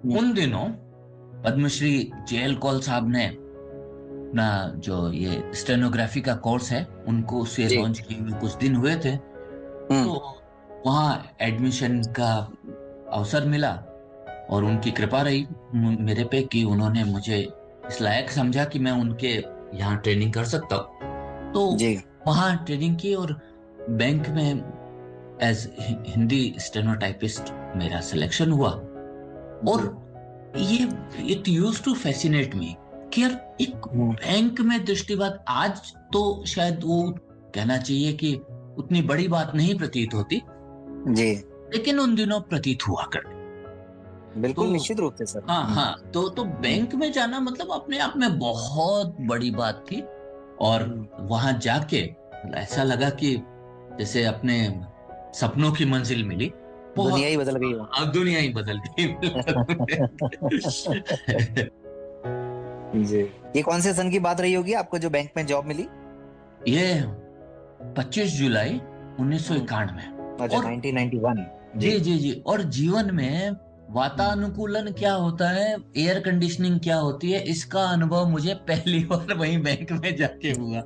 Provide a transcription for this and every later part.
उन दिनों पद्मश्री जेएल कौल साहब ने ना जो ये स्टेनोग्राफी का कोर्स है उनको उसे जी। लॉन्च किए हुए कुछ दिन हुए थे। हम्म। तो वहाँ एडमिशन का अवसर मिला और उनकी कृपा रही मेरे पे कि उन्होंने मुझे इस लायक समझा कि मैं उनके यहाँ ट्रेनिंग कर सकता हूँ। तो जी। वहाँ ट्रेनिंग की और बैंक में एज हिंदी स्टेनोटाइपिस्ट मेरा सिलेक्शन हुआ। और जी। ये इट यूज टू फैसिनेट मी कि यार एक हम्म। बैंक में दृष्टिबात आज तो शायद वो कहना चाहिए कि उतनी बड़ी बात नहीं प्रतीत होती, जी। लेकिन उन दिनों प्रतीत हुआ कर। तो बिल्कुल निश्चित रूप से सर। हाँ हाँ, तो हम्म। बैंक में जाना मतलब अपने आप में बहुत बड़ी बात थी। और हम्म। वहां जाके ऐसा लगा कि जैसे अपने सपनों की मंजिल मिली। दुनिया बहुत ही बदल गई हो। अब दुनिया ही बदल गई बिल्कुल। जी। ये कौन से सन की बात रही होगी आपको जो बैंक में जॉब मिली? ये 25 जुलाई 1991। अच्छा, और 1991। जी। जी जी जी, और जीवन में वातानुकूलन क्या होता है, एयर कंडीशनिंग क्या होती है, इसका अनुभव मुझे पहली बार वहीं बैंक में जाके हुआ।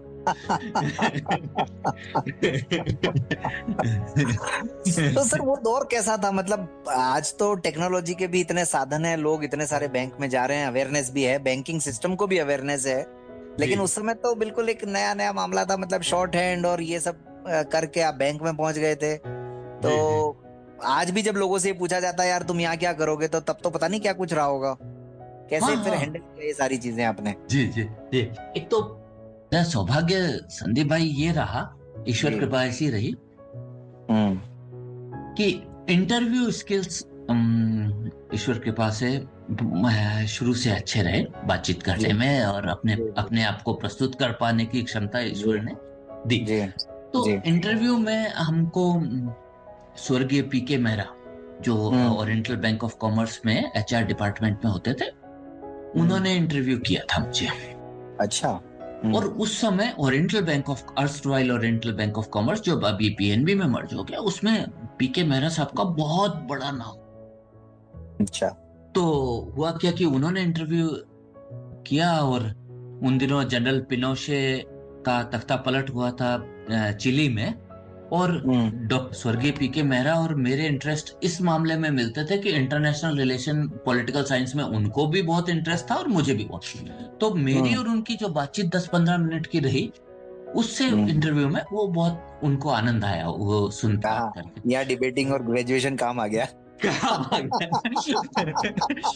तो सर वो दौर कैसा था? मतलब आज तो टेक्नोलॉजी के भी इतने साधन हैं, लोग इतने सारे बैंक में जा रहे हैं, अवेयरनेस भी है, बैंकिंग सिस्टम को भी अवेयरनेस है। लेकिन जी उस समय तो बिल्कुल एक नया नया मामला था, मतलब शॉर्ट हैंड और ये सब करके आप बैंक में पहुंच गए थे। तो जी जी आज भी जब लोगों से ये पूछा जाता है यार तुम यहाँ क्या करोगे, तो तब तो पता नहीं क्या कुछ रहा होगा। हाँ कैसे फिर हाँ, हैंडल किया ये सारी चीजें आपने? जी जी जी। एक तो मेरा सौभाग्य संदीप भाई ये रहा, ईश्वर जी। कृपा ऐसी रही हम्म। कि इंटरव्यू स्किल्स ईश्वर कृपा से शुरू से अच्छे रहे बातचीत जी। करने में, और अपने जी। अपने आप को प्रस्तुत कर पाने की क्षमता जी। ईश्वर ने दी। जी। तो जी। इंटरव्यू में हमको स्वर्गीय पीके मेहरा जो हम्म। ओरिएंटल बैंक ऑफ कॉमर्स में एचआर डिपार्टमेंट में होते थे, हम्म। उन्होंने इंटरव्यू किया था मुझे। अच्छा। और हम्म। उस समय oriental bank of erstwhile oriental bank of commerce जो अभी पीएनबी में मर्ज हो गया, उसमें पीके मेहरा साहब का बहुत बड़ा नाम। अच्छा। तो हुआ क्या कि उन्होंने इंटरव्यू किया, और उन दिनों जनरल पिनोशे का तख्ता पलट हुआ था चिली में। और हम्म। डॉक्टर स्वर्गीय पीके मेहरा और मेरे इंटरेस्ट इस मामले में मिलते थे कि इंटरनेशनल रिलेशन पॉलिटिकल साइंस में उनको भी बहुत इंटरेस्ट था और मुझे भी बहुत। तो मेरी हम्म। और उनकी जो बातचीत 10-15 मिनट की रही, उससे हम्म। इंटरव्यू में वो बहुत उनको आनंद आया वो सुन पा कहा करके। यहाँ डिबेटिंग और ग्रेजुएशन काम आ गया। क्या बात है।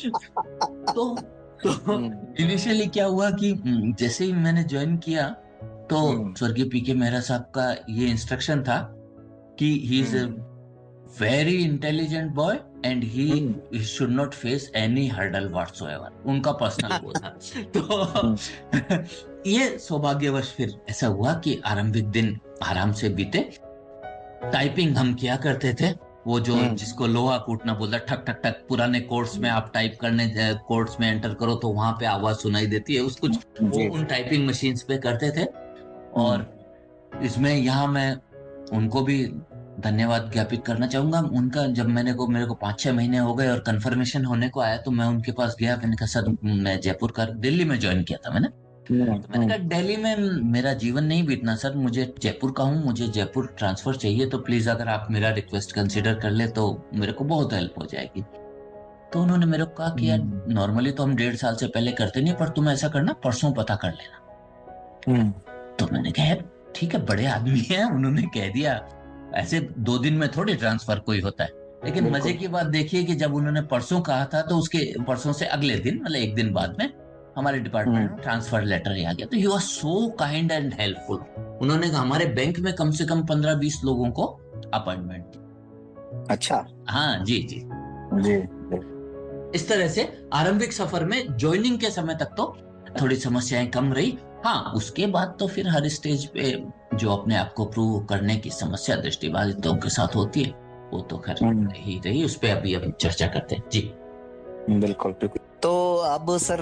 तो तो हम्म। इनिशियली क्या हुआ कि जैसे ही मैंने ज्वाइन किया, तो हम्म। स्वर्गीय पीके मेहरा साहब का ये इंस्ट्रक्शन था कि he is hmm. Very intelligent boy and hmm. He should not face any hurdle whatsoever, उनका पर्सनल वो था। हम्म। तो ये सौभाग्यवश फिर ऐसा हुआ कि आरंभिक दिन आराम से बीते। टाइपिंग हम किया करते थे, वो जो हम्म। जिसको लोहा कूटना बोलता, ठक ठक ठक। पुराने कोड्स में आप टाइप करने कोड्स में एंटर करो तो वहां पे आवाज सुनाई देती है उस कुछ, वो जी। उन टाइपिंग मशीन्स पे करते थे। हम्म। और इसमें यहाँ मैं उनको भी धन्यवाद ज्ञापित करना चाहूंगा। उनका जब मेरे को 5-6 महीने हो गए और कंफर्मेशन होने को आया, तो मैं उनके पास गया। मैंने कहा सर, मैं जयपुर का, दिल्ली में ज्वाइन किया था मैंने। हम्म। तो मैंने कहा दिल्ली में मेरा जीवन नहीं बीतना सर, मुझे जयपुर का हूँ, मुझे जयपुर ट्रांसफर चाहिए, तो प्लीज अगर आप मेरा रिक्वेस्ट कंसिडर कर ले तो मेरे को बहुत हेल्प हो जाएगी। तो उन्होंने मेरे को कहा कि यार हम्म। नॉर्मली तो हम 1.5 साल से पहले करते नहीं, पर तुम ऐसा करना, परसों पता कर लेना। हम्म। तो मैंने कहा यार ठीक है, बड़े आदमी हैं, उन्होंने कह दिया। ऐसे 2 दिन में थोड़ी ट्रांसफर कोई होता है। लेकिन मजे बिल्कुल। की बात देखिए कि जब उन्होंने परसों कहा था, तो उसके परसों से अगले दिन, मतलब एक दिन बाद में, हमारे डिपार्टमेंट हम्म। में ट्रांसफर लेटर ही आ गया। तो he was so kind and helpful. उन्होंने हमारे बैंक में कम से कम 15-20 लोगों को अपॉइंटमेंट। अच्छा। हाँ जी जी। जी। इस तरह से आरंभिक सफर में ज्वाइनिंग के समय तक तो थोड़ी समस्याएं कम रही। हाँ, उसके बाद तो फिर हर स्टेज पे जो अपने आप को प्रूव करने की समस्या दृष्टिबाधितों के साथ होती है, वो तो खैर हम्म। रही रही, उस पे अभी अब चर्चा करते हैं जी। बिल्कुल बिल्कुल। तो अब सर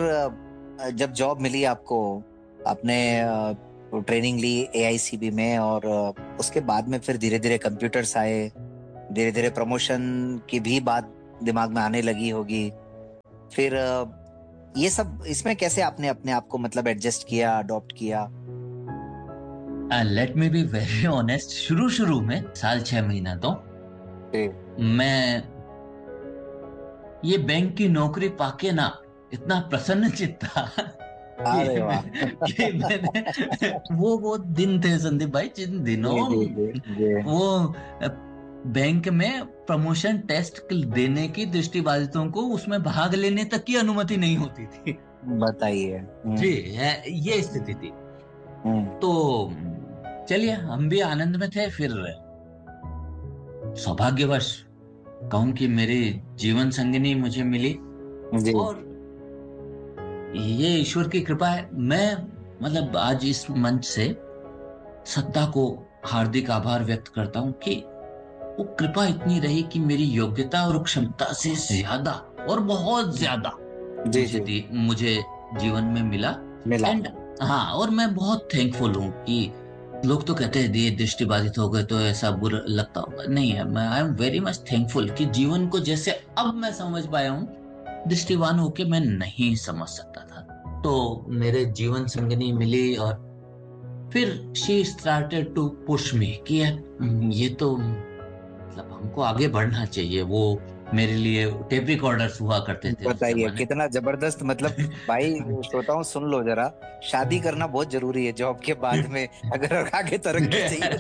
जब जॉब मिली आपको, आपने ट्रेनिंग ली एआईसीबी में, और उसके बाद में फिर धीरे धीरे कंप्यूटर्स आए, धीरे धीरे प्रमोशन की भी बात दिमाग में आने लगी होगी। फिर ये सब इसमें कैसे आपने अपने आप को मतलब एडजस्ट किया, अडॉप्ट किया? Let me be very honest, शुरू में साल 6 महीना तो मैं ये बैंक की नौकरी पाके ना इतना प्रसन्नचित्त था अरे वाह। कि मैंने वो दिन थे संदीप भाई, जिन दिनों जी जी जी। वो बैंक में प्रमोशन टेस्ट देने की दृष्टिबाधितों को उसमें भाग लेने तक की अनुमति नहीं होती थी। बताइए। जी, ये स्थिति थी। तो चलिए, हम भी आनंद में थे। फिर सौभाग्यवश कहूं कि मेरी जीवन संगिनी मुझे मिली, जी। और ये ईश्वर की कृपा है। मैं मतलब आज इस मंच से सत्ता को हार्दिक आभार व्यक्त करता हूं कि वो कृपा इतनी रही कि मेरी योग्यता और क्षमता से ज्यादा और बहुत ज्यादा जी जी मुझे जीवन में मिला। मिला। एंड हाँ, और मैं बहुत थैंकफुल हूँ कि लोग तो कहते हैं ये दृष्टिबाधित हो गए तो ऐसा बुरा लगता होगा, नहीं है। मैं I am very much thankful कि जीवन को जैसे अब मैं समझ पाया हूँ, दृष्टिवान होके मैं नहीं समझ सकता था। तो मेरे जीवन संगिनी मिली, और फिर she started to push me कि ये तो मतलब हमको आगे बढ़ना चाहिए। वो मेरे लिए टेप रिकॉर्डर्स हुआ करते थे उस बताइए जमाने। कितना जबरदस्त। मतलब भाई श्रोताओं सुन लो जरा, शादी करना बहुत जरूरी है जॉब के बाद में, अगर आगे तरक्की चाहिए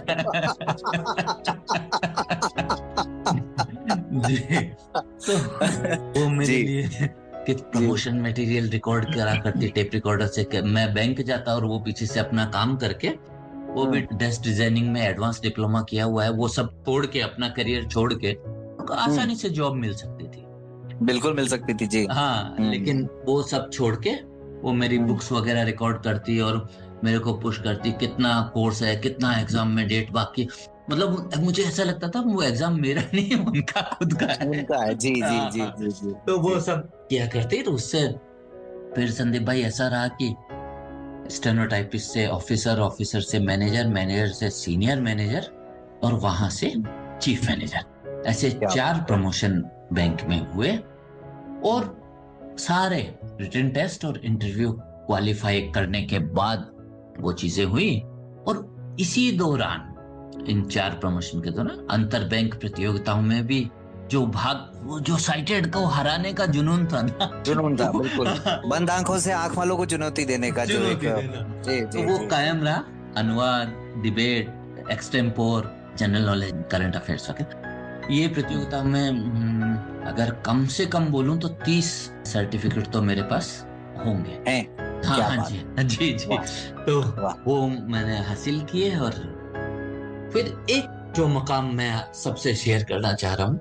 जी, तो वो मेरे जी लिए कि जी। प्रमोशन मटेरियल रिकॉर्ड करा करती टेप रिकॉर्डर से, कि मैं बैंक जाता और वो पीछे से अपना काम करके, वो भी डेस्क डिजाइनिंग में एडवांस डिप्लोमा किया हुआ है, वो सब छोड़ के, अपना करियर छोड़ के, तो आसानी से जॉब मिल सकती थी। बिल्कुल मिल सकती थी जी। हाँ, लेकिन वो सब छोड़ के वो मेरी बुक्स वगैरह रिकॉर्ड करती और मेरे को पुश करती, कितना कोर्स है, कितना एग्जाम में डेट बाकी। मतलब मुझे ऐसा लगता था वो एग्जाम मेरा नहीं, उनका खुद का है। उनका है। जी जी जी हाँ, जी जी तो वो जी। सब किया करती। तो उससे फिर संदीप भाई ऐसा रहा कि स्टेनोटाइपिस्ट से ऑफिसर, ऑफिसर से मैनेजर, मैनेजर से सीनियर मैनेजर, और वहां से चीफ मैनेजर, ऐसे क्या 4 बात है। प्रमोशन बैंक में हुए। और सारे रिटन टेस्ट और इंटरव्यू क्वालिफाई करने के बाद वो चीजें हुई। और इसी दौरान, इन 4 प्रमोशन के दौरान, अंतर बैंक प्रतियोगिताओं में भी जो वो जो साइटेड को हराने का जुनून था ना, जुनून था वो बिल्कुल। बंद आंखों से आंख वालों को चुनौती देने का जो एक। चुनौती देना, जी तो जी वो जी। कायम रहा। अनुवाद, debate, extempore, general knowledge, current affairs वगैरह, ये प्रतियोगिता में अगर कम से कम बोलूं तो 30 सर्टिफिकेट तो मेरे पास होंगे। हैं। हाँ क्या हाँ बात। जी, जी जी। वाह तो वाह। वो मैंने हासिल किए। और फिर एक जो मकाम मैं सबसे शेयर करना चाह रहा हूँ,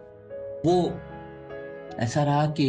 वो ऐसा रहा कि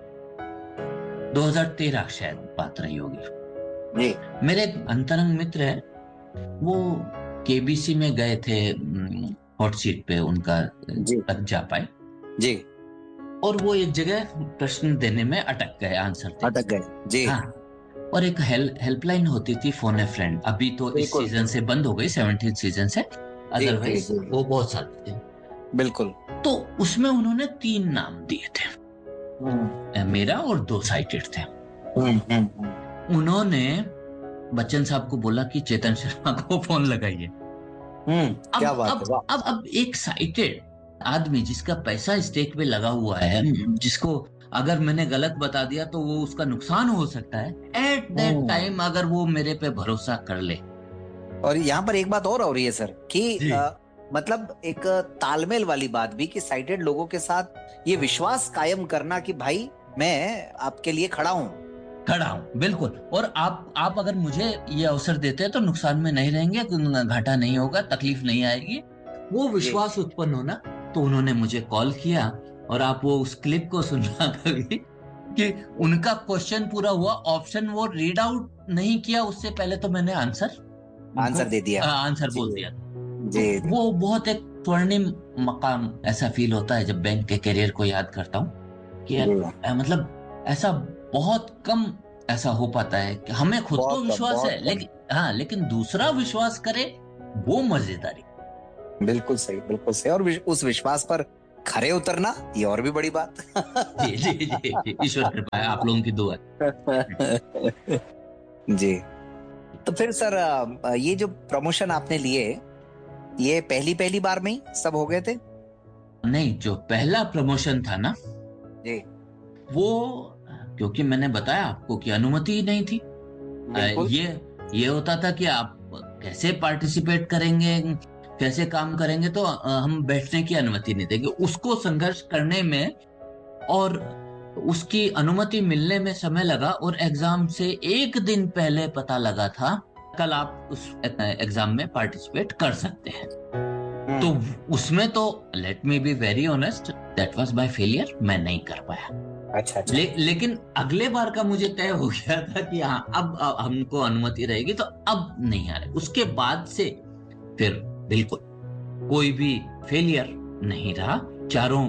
2013 शायद बात रही होगी। जी मेरे एक अंतरंग मित्र है, वो केबीसी में गए थे, हॉट सीट पे उनका जी तक जा पाए, जी। और वो एक जगह प्रश्न देने में अटक गए आंसर देने अटक गए जी। में। हाँ, और एक हेल्पलाइन होती थी, फोन ए फ्रेंड, अभी तो इस बिल्कुल। सीजन से बंद हो गई, 17 सीजन से, जी जी अदरवाइज जी। वो बहुत साल थे। बिल्कुल। तो उसमें उन्होंने 3 नाम दिए थे, मेरा और 2 साइटेड थे। उन्होंने बच्चन साहब को बोला कि चेतन शर्मा को फोन लगाइए। क्या बात है। वाह। अब एक साइटेड आदमी जिसका पैसा स्टेक पे लगा हुआ है, जिसको अगर मैंने गलत बता दिया तो वो उसका नुकसान हो सकता है, एट दैट टाइम अगर वो मेरे पे भरोसा कर ले। और यहाँ पर एक बात और हो रही है सर कि जी, मतलब एक तालमेल वाली बात भी कि साइटेड लोगों के साथ ये विश्वास कायम करना कि भाई मैं आपके लिए खड़ा हूँ। खड़ा हूं, बिल्कुल। और आप अगर मुझे ये अवसर देते हैं तो नुकसान में नहीं रहेंगे, घाटा नहीं होगा, तकलीफ नहीं आएगी, वो जी विश्वास उत्पन्न होना। तो उन्होंने मुझे कॉल किया, और आप वो उस क्लिप को सुनना कभी, कि उनका क्वेश्चन पूरा हुआ, ऑप्शन वो रीड आउट नहीं किया उससे पहले तो मैंने आंसर दे दिया। आंसर जी बोल दिया। तो जी जी। वो बहुत एक स्वर्णिम मकाम ऐसा फील होता है जब बैंक के करियर को याद करता हूँ कि यार, मतलब ऐसा बहुत कम ऐसा हो पाता है कि हमें खुद तो बहुत कम, विश्वास बहुत है, कम। लेकिन दूसरा विश्वास करे, वो मजेदारी। बिल्कुल सही, बिल्कुल सही। और उस विश्वास पर खरे उतरना ये और भी बड़ी बात। जी जी जी जी, ईश्वर कृपा है, आप लोगों की दुआ है। जी। तो फिर सर ये जो प्रमोशन आपने लिए, ये पहली पहली बार में ही सब हो गए थे? नहीं, जो पहला प्रमोशन था ना, जी। वो क्योंकि मैंने बताया आपको कि अनुमति ही नहीं थी। बिल्कुल। ये होता था कि आप कैसे पार्टिसिपेट करेंगे, कैसे काम करेंगे, तो हम बैठने की अनुमति नहीं देंगे। उसको संघर्ष करने में और उसकी अनुमति मिलने में समय लगा, और एग्जाम से एक दिन पहले पता लगा था कल आप उस एग्जाम में पार्टिसिपेट कर सकते हैं। तो उसमें तो let me be very honest, that was my failure, मैं नहीं कर पाया। अच्छा अच्छा। लेकिन अगले बार का मुझे तय हो गया था कि हाँ, अब हमको अनुमति रहेगी, तो अब नहीं आ रहे। उसके बाद से फिर बिल्कुल कोई भी फेलियर नहीं रहा। चारों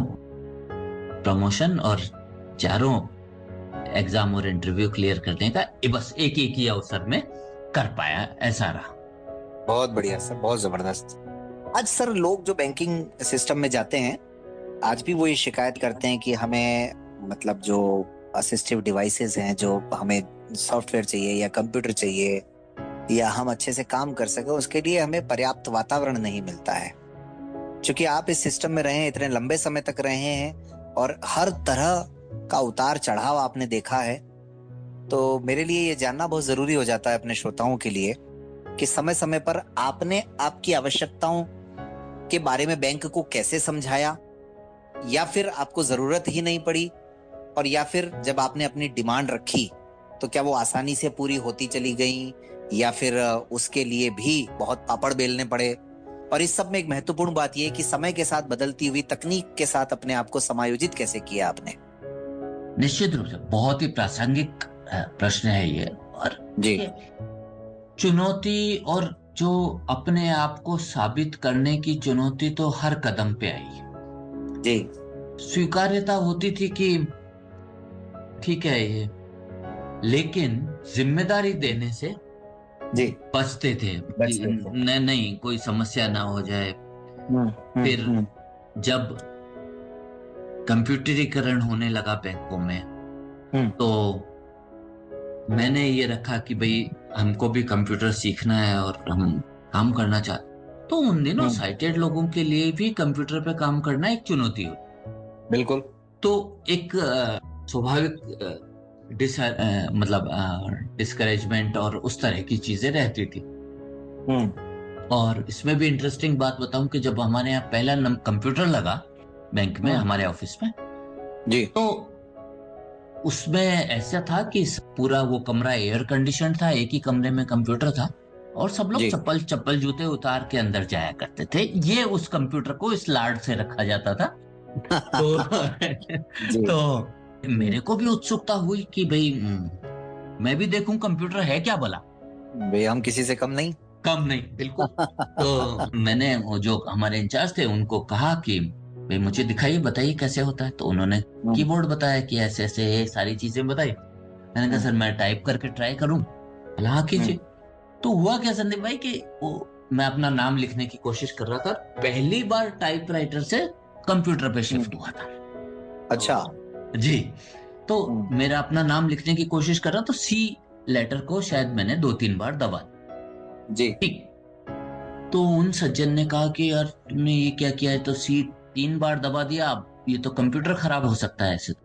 प्रमोशन और चारों एग्जाम और इंटरव्यू क्लियर करने का बस एक ही अवसर में कर पाया, ऐसा रहा। बहुत बढ़िया सर, बहुत जबरदस्त। आज सर लोग जो बैंकिंग सिस्टम में जाते हैं, आज भी वो ये शिकायत करते हैं कि हमें मतलब जो असिस्टिव डिवाइसेस हैं, जो हमें सॉफ्टवेयर चाहिए या कंप्यूटर चाहिए या हम अच्छे से काम कर सके, उसके लिए हमें पर्याप्त वातावरण नहीं मिलता है। क्योंकि आप इस सिस्टम में रहे हैं, इतने लंबे समय तक रहे हैं और हर तरह का उतार चढ़ाव आपने देखा है, तो मेरे लिए ये जानना बहुत जरूरी हो जाता है अपने श्रोताओं के लिए कि समय समय पर आपने आपकी आवश्यकताओं के बारे में बैंक को कैसे समझाया, या फिर आपको जरूरत ही नहीं पड़ी, और या फिर जब आपने अपनी डिमांड रखी तो क्या वो आसानी से पूरी होती चली गई, या फिर उसके लिए भी बहुत पापड़ बेलने पड़े। और इस सब में एक महत्वपूर्ण बात यह है कि समय के साथ बदलती हुई तकनीक के साथ अपने आप को समायोजित कैसे किया आपने? निश्चित रूप से बहुत ही प्रासंगिक प्रश्न है ये। और जी। चुनौती और जो अपने आप को साबित करने की चुनौती तो हर कदम पे आई। जी। स्वीकार्यता होती थी कि ठीक है ये, लेकिन जिम्मेदारी देने से जी बचते थे कि नहीं कोई समस्या ना हो जाए। फिर जब कंप्यूटरीकरण होने लगा बैंकों में, तो मैंने ये रखा कि भाई हमको भी कंप्यूटर सीखना है और हम काम करना चाहते। तो उन दिनों साइटेड लोगों के लिए भी कंप्यूटर पे काम करना एक चुनौती हो। बिल्कुल। तो एक स्वाभाविक मतलब डिस्करेजमेंट और उस तरह की चीजें रहती थी। और इसमें भी इंटरेस्टिंग बात बताऊं कि जब हमारे यहाँ पहला कंप्यूटर लगा बैंक में, हमारे ऑफिस में, जी, तो उसमें ऐसा था कि पूरा वो कमरा एयर कंडीशन था, एक ही कमरे में कंप्यूटर था, और सब लोग चप्पल जूते उतार के अंदर जाया करते थे। ये उस कंप्यूटर को इस लाड से रखा जाता था। तो मेरे को भी उत्सुकता हुई कि भाई मैं भी देखूं कंप्यूटर है क्या भला। भाई हम किसी से कम नहीं। कम नहीं, बिल्कुल। तो मैंने वो जो हमारे इंचार्ज थे उनको कहा कि भाई मुझे दिखाइए, बताइए कैसे होता है। तो उन्होंने कीबोर्ड बताया कि ऐसे ऐसे ये सारी चीजें बताई। मैंने कहा सर मैं टाइप करके ट्राई करूं। हाँ कीजिए। तो हुआ क्या संदीप भाई कि वो मैं अपना नाम लिखने की कोशिश कर रहा था, पहली बार टाइपराइटर से कंप्यूटर पे शिफ्ट हुआ था। अच्छा जी। तो मेरा अपना नाम लिखने की कोशिश कर रहा, तो सी लेटर को शायद मैंने 2-3 बार दबा जी। तो उन सज्जन ने कहा कि यार तुमने ये क्या किया है, तो सी 3 बार दबा दिया, अब ये तो कंप्यूटर खराब हो सकता है ऐसे।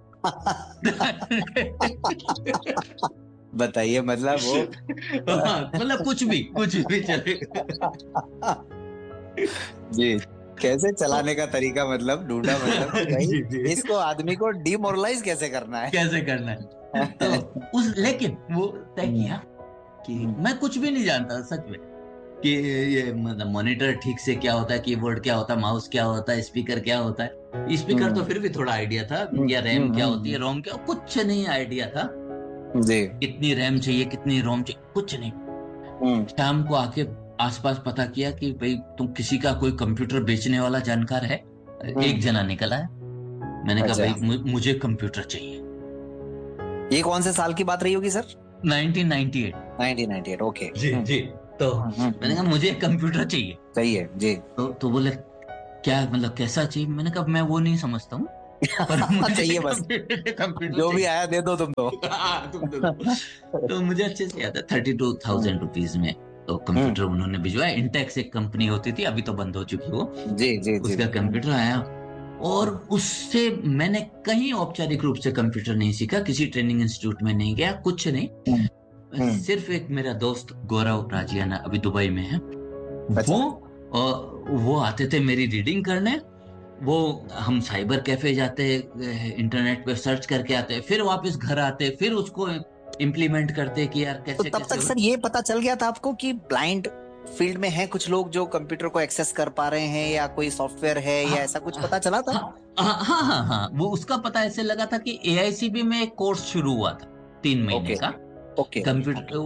बताइए, मतलब वो मतलब कुछ भी चलेगा। जी, कैसे चलाने का तरीका मतलब ढूंढा, मतलब कि भाई इसको आदमी को डिमोरलाइज कैसे करना है। तो लेकिन वो तय किया कि मैं कुछ भी नहीं जानता सच में, कि ये मतलब मॉनिटर ठीक से क्या होता है, कीबोर्ड क्या होता है, माउस क्या होता है, स्पीकर क्या होता है। स्पीकर तो फिर भी थोड़ा आइडिया था, या रैम क्या होती है, रोम क्या, कुछ नहीं आइडिया था जी। कितनी रैम चाहिए, कितनी रोम चाहिए, कुछ नहीं। शाम को आके आसपास पता किया कि भाई तुम किसी का कोई कंप्यूटर बेचने वाला जानकार है। एक जना निकला है। मैंने कहा भाई मुझे कंप्यूटर चाहिए। ये कौन से साल की बात रही होगी सर? 1998। ओके। जी जी। तो मैंने कहा मुझे कंप्यूटर चाहिए जी। तो बोले क्या मतलब कैसा चाहिए? मैंने कहा मैं वो नहीं समझता हूँ, पर मुझे चाहिए बस, कंप्यूटर जो भी चाहिए। आया दे दो तुम तो। हाँ, तुम दो। तो मुझे अच्छे से याद है, 32,000 रुपीज में तो हम्म। कंप्यूटर उन्होंने भिजवाया। इंटेक्स एक कंपनी होती थी, अभी तो बंद हो चुकी वो। जी जी जी। उसका कंप्यूटर आया, और उससे मैंने कहीं औपचारिक रूप से कंप्यूटर नहीं सीखा, किसी ट्रेनिंग इंस्टीट्यूट में नहीं गया, कुछ हम्म। नहीं। हम्म। सिर्फ एक मेरा दोस्त गौरव राजियाना, अभी दुबई में है, अच्छा। वो वो आते थे मेरी रीडिंग करने। वो हम साइबर कैफे जाते, इंटरनेट पे सर्च करके आते, फिर वापस घर आते, फिर उसको इम्प्लीमेंट करते कि यार तो कैसे तब कैसे तक हो। सर ये पता चल गया था आपको कि ब्लाइंड फील्ड में हैं कुछ लोग जो कंप्यूटर को एक्सेस कर पा रहे हैं, या कोई सॉफ्टवेयर है, हाँ या ऐसा कुछ पता चला था? हाँ हाँ हाँ हाँ हाँ, वो उसका पता ऐसे लगा था कि एआईसीबी में एक कोर्स शुरू हुआ था 3 महीने ओके का, ओके। कंप्यूटर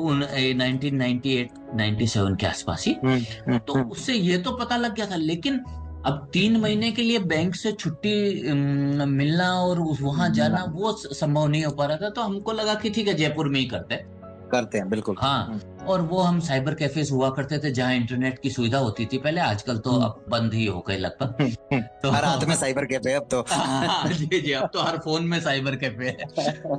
1998-97 के आसपास ही। तो हम्म। उससे ये तो पता लग गया था, लेकिन अब 3 महीने के लिए बैंक से छुट्टी मिलना और वहां जाना वो संभव नहीं हो पा रहा था। तो हमको लगा कि ठीक है, जयपुर में ही करते हैं। करते हैं बिल्कुल। हाँ, और वो हम साइबर कैफेज हुआ करते थे जहाँ इंटरनेट की सुविधा होती थी पहले, आजकल तो हम्म। अब बंद ही हो गए लगभग। तो हर हाथ में साइबर कैफे अब तो। हाँ जी जी, अब तो हर फोन में साइबर कैफे है।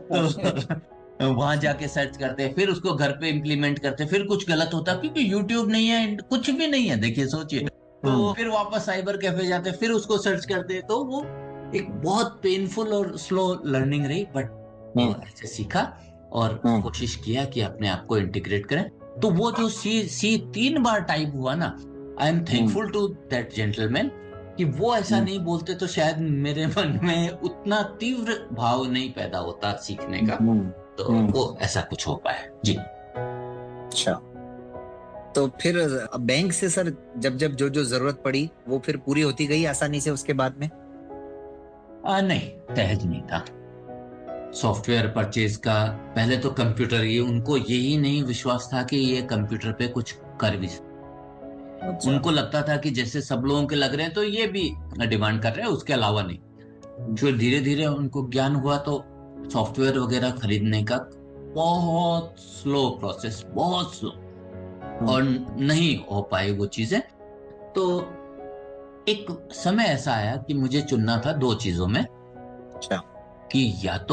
तो वहां जाके सर्च करते, फिर उसको घर पे इम्प्लीमेंट करते, फिर कुछ गलत होता क्योंकि यूट्यूब नहीं है, कुछ भी नहीं है, देखिए सोचिए। तो फिर वापस साइबर कैफे जाते, फिर उसको सर्च करते। तो वो एक बहुत पेनफुल और स्लो लर्निंग रही, बट वो हम्म। ऐसे सीखा और हम्म। कोशिश किया कि अपने आप को इंटीग्रेट करें। तो वो जो सी सी 3 बार टाइप हुआ ना, I am hmm. Thankful to that gentleman कि वो ऐसा हम्म। नहीं बोलते तो शायद मेरे मन में उतना तीव्र भाव नहीं पैदा होता सीखने का। हम्म। तो वो ऐसा कुछ हो पाया जी। अच्छा, तो फिर बैंक से सर जब जब जो जो जरूरत पड़ी वो फिर पूरी होती गई आसानी से उसके बाद में? नहीं, सहज नहीं था। सॉफ्टवेयर परचेज का पहले तो कंप्यूटर, ये उनको यही नहीं विश्वास था कि ये कंप्यूटर पे कुछ कर भी अच्छा। उनको लगता था कि जैसे सब लोगों के लग रहे हैं तो ये भी डिमांड कर रहे हैं, उसके अलावा नहीं। फिर धीरे धीरे उनको ज्ञान हुआ, तो सॉफ्टवेयर वगैरह खरीदने का बहुत स्लो प्रोसेस, बहुत स्लो, और नहीं हो पाई वो चीजें। तो एक समय ऐसा आया कि मुझे चुनना था दो चीजों में, अच्छा। कि या तो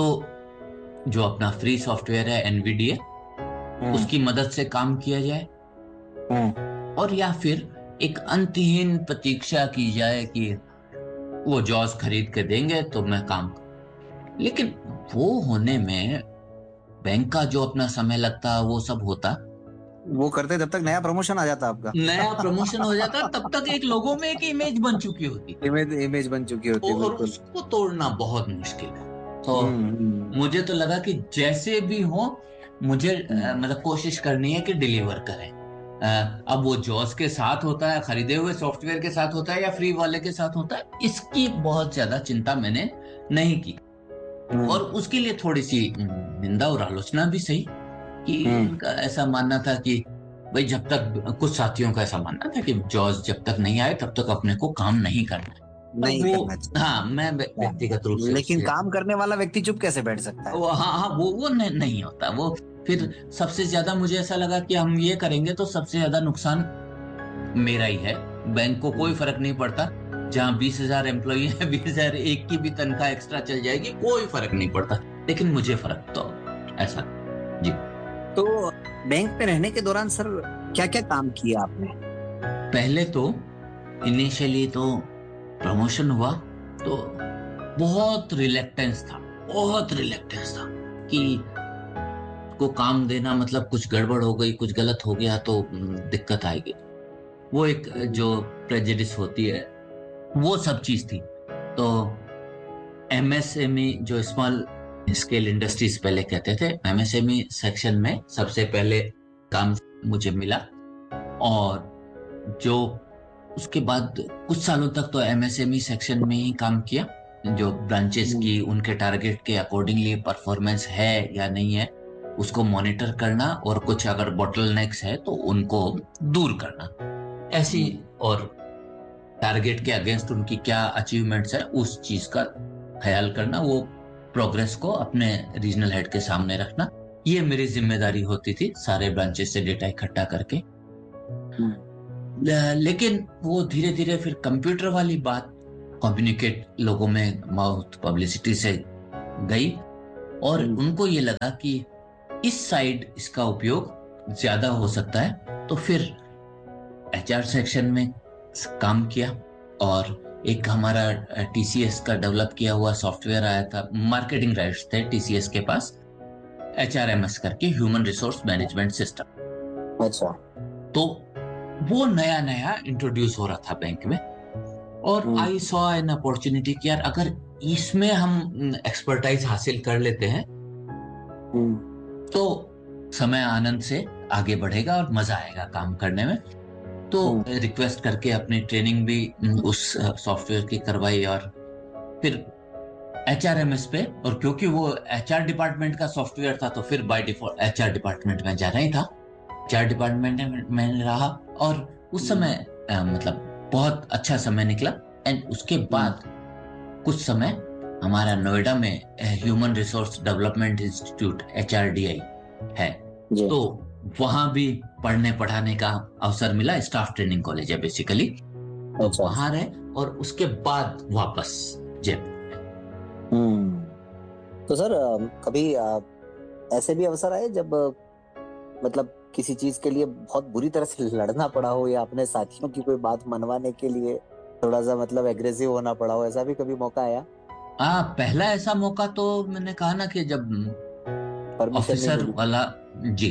जो अपना फ्री सॉफ्टवेयर है एनवीडीए, हम्म। उसकी मदद से काम किया जाए, हम्म। और या फिर एक अंतहीन प्रतीक्षा की जाए कि वो जॉज खरीद के देंगे तो मैं काम करूं। लेकिन वो होने में बैंक का जो अपना समय लगता, वो सब होता, वो करते जब तक नया प्रमोशन आ जाता आपका। नया प्रमोशन हो जाता, तब तक एक लोगों में एक इमेज बन चुकी होती, इमेज इमेज बन चुकी होती और बिल्कुल। उसको तोड़ना बहुत मुश्किल है। तो हम्म। मुझे तो लगा कि जैसे भी हो, मुझे हम्म। मतलब कोशिश करनी है कि डिलीवर करें। अब वो जॉस के साथ होता है, खरीदे हुए सॉफ्टवेयर के साथ होता है, या फ्री वाले के साथ होता है, इसकी बहुत ज्यादा चिंता मैंने नहीं की। हम्म। और उसके लिए थोड़ी सी निंदा और आलोचना भी सही, कि हम्म। उनका ऐसा मानना था कि भाई जब तक, कुछ साथियों का ऐसा मानना था कि जॉज जब तक नहीं आए तब तक अपने को काम नहीं करना है। अब नहीं वो, करना हाँ, चाहिए। मैं व्यक्तिगत रूप से लेकिन उससे, काम करने वाला व्यक्ति चुप कैसे बैठ सकता है? वो, हाँ हाँ, वो नहीं होता वो। फिर सबसे ज्यादा मुझे ऐसा लगा कि हम ये करेंगे तो सबसे ज्यादा नुकसान मेरा ही है। बैंक को कोई फर्क नहीं पड़ता, जहाँ 20,000 एम्प्लॉई है, 20,000 एक की भी तनख्वाह एक्स्ट्रा चल जाएगी, कोई फर्क नहीं पड़ता, लेकिन मुझे फर्क तो ऐसा जी। तो बैंक में रहने के दौरान सर क्या क्या काम किया आपने? पहले तो इनिशियली तो प्रमोशन हुआ, तो बहुत रिलेक्टेंस था, बहुत रिलेक्टेंस था कि को काम देना मतलब कुछ गड़बड़ हो गई, कुछ गलत हो गया तो दिक्कत आएगी। वो एक जो प्रेजुडिस होती है, वो सब चीज थी। तो एमएसएमई, जो स्मॉल स्केल इंडस्ट्रीज पहले कहते थे, एमएसएमई सेक्शन में सबसे पहले काम मुझे मिला। और जो उसके बाद कुछ सालों तक तो एमएसएमई सेक्शन में ही काम किया, जो ब्रांचेस की उनके टारगेट के अकॉर्डिंगली परफॉर्मेंस है या नहीं है, उसको मॉनिटर करना, और कुछ अगर बॉटलनेक्स है तो उनको दूर करना, ऐसी, और टारगेट के अगेंस्ट उनकी क्या अचीवमेंट्स है उस चीज का ख्याल करना, वो प्रोग्रेस को अपने रीजनल हेड के सामने रखना, ये मेरी जिम्मेदारी होती थी, सारे ब्रांचेस से डेटा इकट्ठा करके। लेकिन वो धीरे धीरे फिर कंप्यूटर वाली बात कम्युनिकेट लोगों में माउथ पब्लिसिटी से गई, और उनको ये लगा कि इस साइड इसका उपयोग ज्यादा हो सकता है, तो फिर एचआर सेक्शन में काम किया। और एक हमारा टीसीएस का डेवलप किया हुआ सॉफ्टवेयर आया था, मार्केटिंग राइट्स थे टीसीएस के पास, एचआरएमएस करके, ह्यूमन रिसोर्स मैनेजमेंट सिस्टम। अच्छा। तो वो नया नया इंट्रोड्यूस हो रहा था बैंक में, और आई सॉ एन अपॉर्चुनिटी कि यार अगर इसमें हम एक्सपर्टाइज हासिल कर लेते हैं तो समय आनंद से आगे बढ़ेगा और मजा आएगा काम करने में। तो रिक्वेस्ट करके अपनी ट्रेनिंग भी उस सॉफ्टवेयर की करवाई, और फिर एचआरएमएस पे, और क्योंकि वो एचआर डिपार्टमेंट का सॉफ्टवेयर था तो फिर बाय डिफॉल्ट एचआर डिपार्टमेंट में जाना ही था। एचआर डिपार्टमेंट में रहा, और उस समय मतलब बहुत अच्छा समय निकला। एंड उसके बाद कुछ समय हमारा नोएडा में human resource development institute HRDI है, तो वहां भी पढ़ने पढ़ाने का अवसर मिला। स्टाफ ट्रेनिंग कॉलेज है बेसिकली, तो वहां रहे, और उसके बाद वापस जयपुर। तो सर कभी ऐसे भी अवसर आए जब मतलब किसी चीज के लिए बहुत बुरी तरह से लड़ना पड़ा हो, या अपने साथियों की कोई बात मनवाने के लिए थोड़ा सा मतलब एग्रेसिव होना पड़ा हो, ऐसा भी कभी मौका आया? पहला ऐसा मौका तो मैंने कहा ना कि जब ऑफिसर वाला जी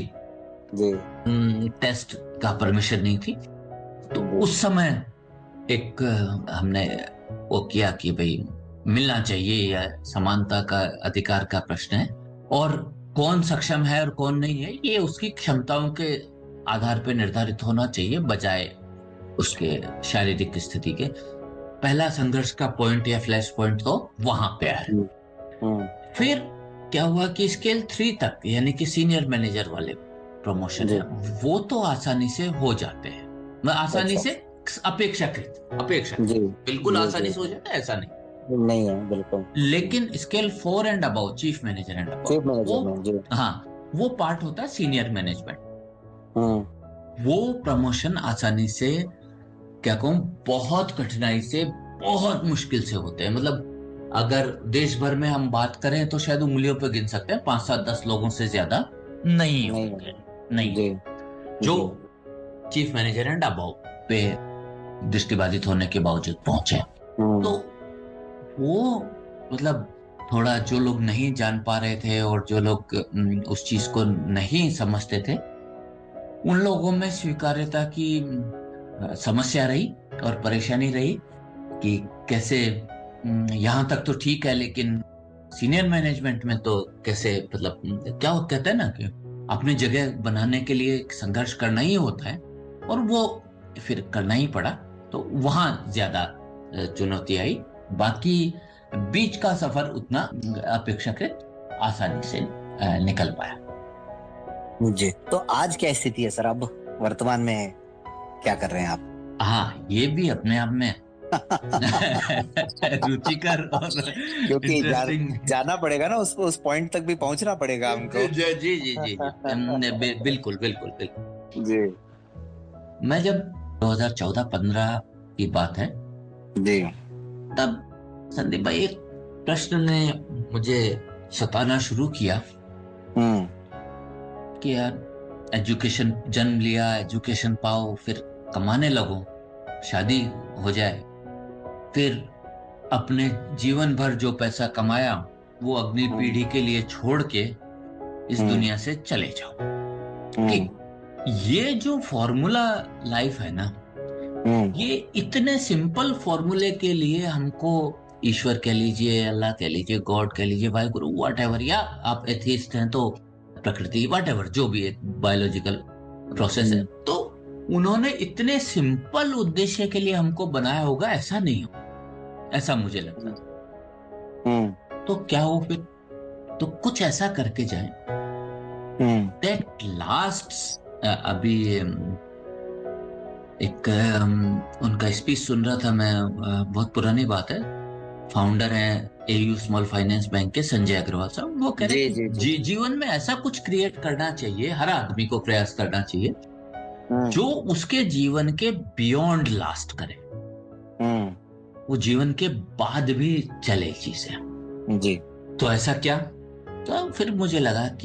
टेस्ट का परमिशन नहीं थी, तो उस समय एक हमने वो किया कि भाई मिलना चाहिए, या समानता का अधिकार का प्रश्न है, और कौन सक्षम है और कौन नहीं है ये उसकी क्षमताओं के आधार पर निर्धारित होना चाहिए, बजाय उसके शारीरिक स्थिति के। पहला संघर्ष का पॉइंट या फ्लैश पॉइंट तो वहां पे है। फिर क्या हुआ कि स्केल 3 तक, यानी कि सीनियर मैनेजर वाले प्रमोशन है, वो तो आसानी से हो जाते हैं, आसानी से अपेक्षाकृत बिल्कुल आसानी से हो जाता है, ऐसा नहीं है बिल्कुल। लेकिन scale 4 and above, chief manager and above, हाँ, वो पार्ट होता है सीनियर मैनेजमेंट। वो प्रमोशन आसानी से, क्या कहूं, बहुत कठिनाई से, बहुत मुश्किल से होते हैं। मतलब अगर देश भर में हम बात करें तो शायद उंगलियों पे गिन सकते हैं, 5, 7, 10 लोगों से ज्यादा नहीं होंगे, नहीं जो चीफ मैनेजर एंड अबव पे दृष्टिबाधित होने के बावजूद पहुंचे। तो वो मतलब थोड़ा जो लोग नहीं जान पा रहे थे और जो लोग उस चीज को नहीं समझते थे, उन लोगों में स्वीकार्यता की समस्या रही और परेशानी रही कि कैसे यहाँ तक तो ठीक है, लेकिन सीनियर मैनेजमेंट में तो कैसे, मतलब क्या कहते हैं ना कि अपनी जगह बनाने के लिए संघर्ष करना ही होता है, और वो फिर करना ही पड़ा। तो वहां ज्यादा चुनौती आई, बाकी बीच का सफर उतना अपेक्षाकृत आसानी से निकल पाया। जी, तो आज क्या स्थिति है सर? अब वर्तमान में क्या कर रहे हैं आप? हाँ, ये भी अपने आप में रुचिकर और क्योंकि जाना पड़ेगा ना, उस पॉइंट तक भी पहुंचना पड़ेगा हमको। जी जी जी जी बिल्कुल बिल्कुल बिल्कुल जी। मैं जब 2014-15 की बात है जी, तब संदीप भाई एक प्रश्न ने मुझे सताना शुरू किया कि यार एजुकेशन, जन्म लिया, एजुकेशन पाओ, फिर कमाने लगो, शादी हो जाए, फिर अपने जीवन भर जो पैसा कमाया वो अगली पीढ़ी के लिए छोड़ के इस दुनिया से चले जाओ। कि ये जो फॉर्मूला लाइफ है ना, ये इतने सिंपल फॉर्मूले के लिए हमको ईश्वर कह लीजिए, अल्लाह कह लीजिए, गॉड कह लीजिए, वाहिगुरु, व्हाटएवर, या आप एथिस्ट हैं तो प्रकृति, व्हाटएवर, जो भी एक बायोलॉजिकल प्रोसेस है, तो उन्होंने इतने सिंपल उद्देश्य के लिए हमको बनाया होगा, ऐसा नहीं हो, ऐसा मुझे लगता था। तो क्या हो फिर, तो कुछ ऐसा करके जाए दैट लास्ट। अभी एक उनका स्पीच सुन रहा था मैं, बहुत पुरानी बात है, फाउंडर हैं एयू स्मॉल फाइनेंस बैंक के, संजय अग्रवाल साहब। वो कह रहे हैं जीवन में ऐसा कुछ क्रिएट करना चाहिए, हर आदमी को प्रयास करना चाहिए जो उसके जीवन के बियॉन्ड लास्ट करे, वो जीवन के बाद भी चले चीजें। जी। तो ऐसा क्या? तो फिर मुझे लगा कि